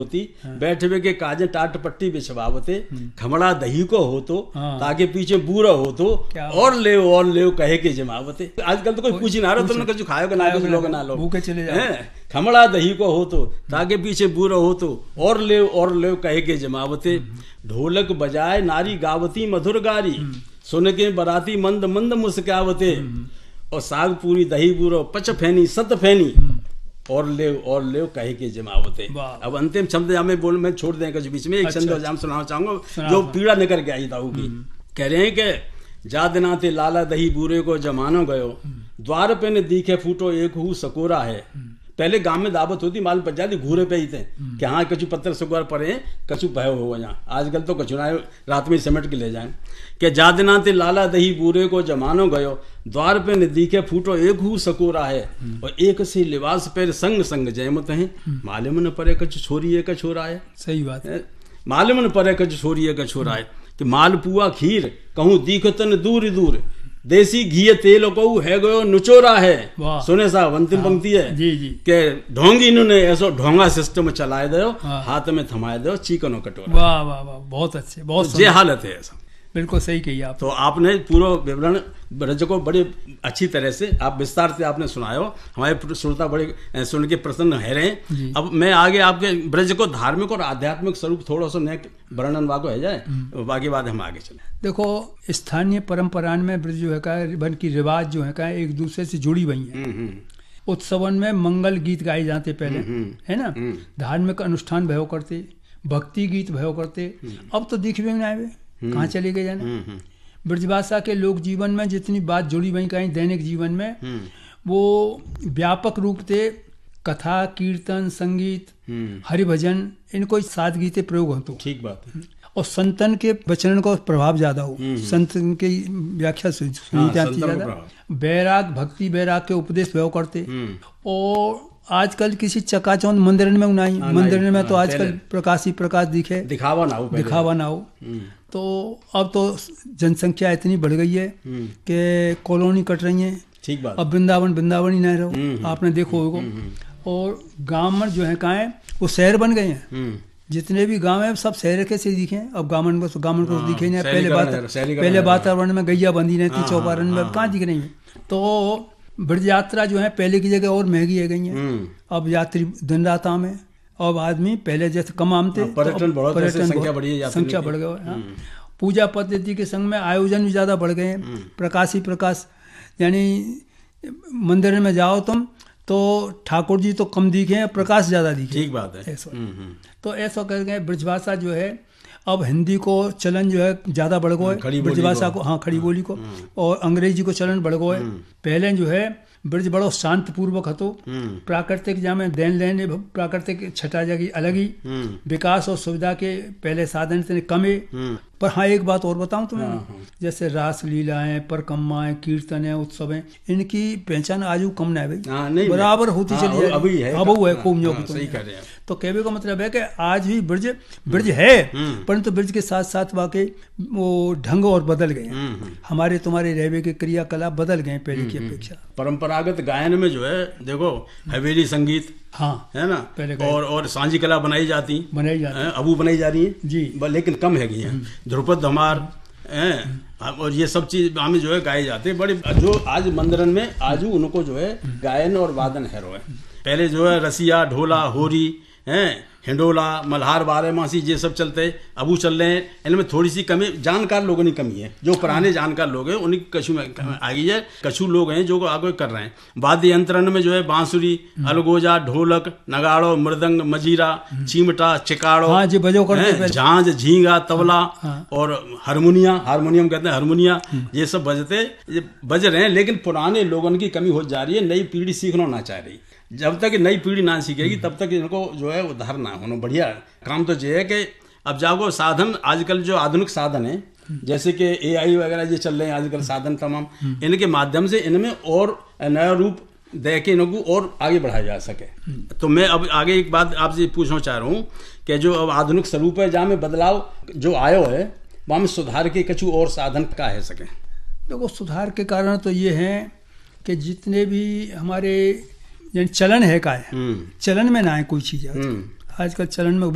होती बैठे हुए के काजे टाट पट्टी बिछवावते खमड़ा दही को हो तो ताके पीछे बूरा हो तो और ले कहे के जमावते। आजकल तो कोई पूछ ही ना रहा तुमने कुछ खाओगे ना कुछ लोग ना लोग भूखे चले जाओ। खमड़ा दही को हो तो ताके पीछे बूरा हो तो और ले कहे के जमावते। ढोलक बजाए नारी गावती मधुर गारी सुन के बराती मंद मंद मुस्कावते। और साग पूरी दही बूरो पच फैनी सत फैनी और ले कहे के जमावते। अब अंतिम शब्द हमें बोल मैं छोड़ दें कुछ बीच में एक छंद जाम सुनाना चाहूंगा जो पीड़ा निकल के आई ताऊ की। कह रहे हैं कि जा दिना ते लाला दही बूरे को जमानो गयो द्वार पे ने दीखे फूटो एक हु सकोरा है। पहले गांव में दावत होती माल पंचायती घूरे पे ही थे कि हाँ कछु पत्थर सकोर पड़े कछु भयो हो यहाँ। आजकल तो कछु ना रात में समेट के ले जाए कि जा दिना ते लाला दही बूरे को जमानो गयो द्वार पे न दीखे फूटो एक हु सकोरा है। और एक से लिबास पैर संग संग जयमत है मालूम न परे कछु छोरी है छोरा है। सही बात है। मालूम न परे कछु छोरी है छोरा है कि मालपुआ खीर कहूँ दीखतन दूर दूर देसी घी तेल कहू है गयो नुचोरा है। सुने साहब अंतिम पंक्ति है जी जी के ढोंगी इन्होंने ऐसा ढोंगा सिस्टम चलाए दो हाथ में थमाए दो चिकनो कटोरा। वाह वाह वाह बहुत अच्छे बहुत ये हालत है ऐसा। बिल्कुल सही कही आप। तो आपने पूरा विवरण ब्रज को बड़े अच्छी तरह से आप विस्तार से आपने सुनायो हमारे श्रोता बड़े सुन के प्रसन्न है रहे। अब मैं आगे आपके ब्रज को धार्मिक और आध्यात्मिक स्वरूप थोड़ा सा नए वर्णन वाको है जाए बाकी बात हम आगे चले। देखो स्थानीय परंपरा में ब्रज जो है का बन की रिवाज जो है का एक दूसरे से जुड़ी हुई है। उत्सवन में मंगल गीत गाए जाते पहले है ना धार्मिक अनुष्ठान भयो करते भक्ति गीत भयो करते। अब तो दिख भी नहीं आए कहाँ चले गए जाने। ब्रजभाषा के लोक जीवन में जितनी बात जुड़ी हुई कहीं दैनिक जीवन में वो व्यापक रूप से कथा कीर्तन संगीत हरिभजन इनको सादगीते प्रयोग हो तो ठीक बात है। और संतन के वचन का प्रभाव ज्यादा हो संतन की व्याख्या सुनी जाती ज्यादा बैराग भक्ति बैराग के उपदेश व्यव करते। और आजकल किसी चकाचौंध मंदिर में उनाई मंदिर में तो आजकल प्रकाश ही प्रकाश दिखे दिखावा ना हो। तो अब तो जनसंख्या इतनी बढ़ गई है कि कॉलोनी कट रही है। ठीक बात। अब वृंदावन ही नहीं रहो आपने देखो होगा। और गांव में जो है कहाँ है वो शहर बन गए हैं। जितने भी गांव है सब शहर के से दिखे। अब गांव को दिखे नहीं। पहले वातावरण में गैया बंधी रहती चौपारण में कहाँ दिख रही है। तो ब्रज यात्रा जो है पहले की जगह और महंगी है गई है। अब यात्री दिन रात आम है। अब आदमी पहले जैसे कम आमते पर्यटन संख्या बढ़ गया। पूजा पद्धति के संग में आयोजन भी ज्यादा बढ़ गए हैं। प्रकाश ही प्रकाश यानी मंदिर में जाओ तुम तो ठाकुर जी तो कम दिखे प्रकाश ज्यादा दिखे। ठीक बात है ऐसा। तो ऐसा कर गए ब्रजभाषा जो है अब हिंदी को चलन जो है ज्यादा बढ़ गया है ब्रजभाषा को खड़ी बोली को। और अंग्रेजी को चलन बढ़ गया है। पहले जो है ब्रज बड़ो शांत पूर्वक हतो प्राकृतिक जामे देन लेने प्राकृतिक छटा जगी अलग ही विकास और सुविधा के पहले साधन इतने कम है। पर हाँ एक बात और बताऊं तुम्हें जैसे रास लीलाएं परकम्माएं कीर्तन है उत्सव है इनकी पहचान आज कम ना है बराबर होती चली जाए। अब है खूब तो कहने का मतलब है कि आज भी ब्रज है परंतु ब्रज के साथ साथ वाकई वो ढंग और बदल गए हमारे तुम्हारे रहवे के क्रियाकलाप बदल गए पहले की अपेक्षा। परंपरागत गायन में जो है देखो हवेली संगीत है ना और सांझी कला बनाई जाती अबू बनाई जा रही है जी लेकिन कम है गई है। ध्रुपद धमार और ये सब चीज हमें जो है गाए जाते बड़े जो आज मंदिरन में आज उनको जो है गायन और वादन है पहले जो है रसिया ढोला होरी हिंडोला मल्हार बारहमासी ये सब चलते अबू चल रहे हैं। इनमें थोड़ी सी कमी जानकार लोगों की कमी है। जो पुराने जानकार लोग हैं उन्हीं कछु में आ गई है। कछु लोग हैं जो आगे कर रहे हैं। वाद्य यंत्रण में जो है बांसुरी अलगोजा ढोलक नगाड़ो मृदंग मजीरा चिमटा चिकाड़ो झांझ झींगा तबला और हारमोनियम कहते हैं हारमोनिया ये सब बज रहे हैं। लेकिन पुराने लोगों की कमी हो जा रही है। नई पीढ़ी सीखना ना चाह रही। जब तक नई पीढ़ी ना सीखेगी तब तक इनको जो है उद्धार ना होना बढ़िया काम तो ये है कि अब जाओ साधन आजकल जो आधुनिक साधन है जैसे कि AI वगैरह ये चल रहे हैं आजकल साधन तमाम इनके माध्यम से इनमें और नया रूप दे के इनको और आगे बढ़ाया जा सके। तो मैं अब आगे एक बात आपसे पूछना चाह रहा हूँ कि जो अब आधुनिक स्वरूप है जहाँ में बदलाव जो आयो है वहाँ में सुधार के कछु और साधन का है सके। देखो सुधार के कारण तो ये है कि जितने भी हमारे चलन है का है चलन में ना है कोई चीज आजकल चलन में